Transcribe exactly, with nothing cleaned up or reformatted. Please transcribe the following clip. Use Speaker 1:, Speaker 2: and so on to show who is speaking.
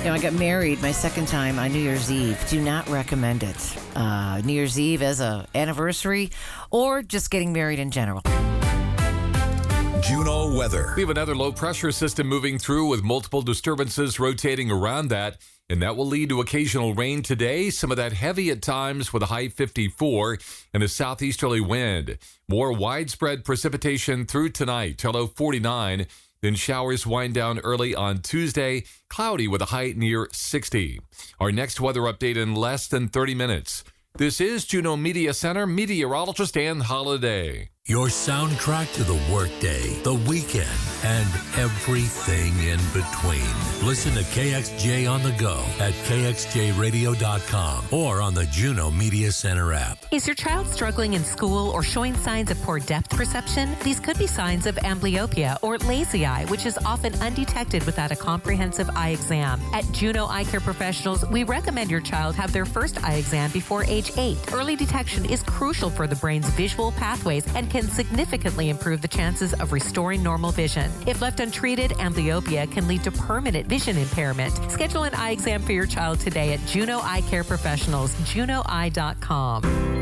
Speaker 1: You know, I got married my second time on New Year's Eve. Do not recommend it. Uh, New Year's Eve as a anniversary or just getting married in general.
Speaker 2: Juneau weather.
Speaker 3: We have another low pressure system moving through with multiple disturbances rotating around that, and that will lead to occasional rain today. Some of that heavy at times with a high fifty-four and a southeasterly wind. More widespread precipitation through tonight, till low forty-nine. Then showers wind down early on Tuesday, cloudy with a high near sixty. Our next weather update in less than thirty minutes. This is Juneau Media Center meteorologist Ann Holiday.
Speaker 4: Your soundtrack to the workday, the weekend, and everything in between. Listen to K X J on the go at K X J radio dot com or on the Juneau Media Center app.
Speaker 5: Is your child struggling in school or showing signs of poor depth perception? These could be signs of amblyopia or lazy eye, which is often undetected without a comprehensive eye exam. At Juneau Eye Care Professionals, we recommend your child have their first eye exam before age eight. Early detection is crucial for the brain's visual pathways and can significantly improve the chances of restoring normal vision. If left untreated, amblyopia can lead to permanent vision impairment. Schedule an eye exam for your child today at Juneau Eye Care Professionals, juneau eye dot com.